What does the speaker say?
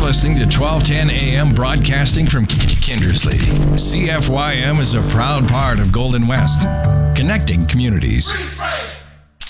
listening to 1210 AM broadcasting from Kindersley. CFYM is a proud part of Golden West, connecting communities.